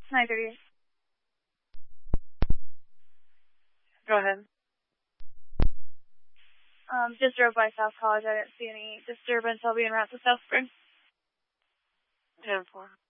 9:30. Go ahead. Just drove by South College. I didn't see any disturbance. I'll be en route to South Spring. 10-4.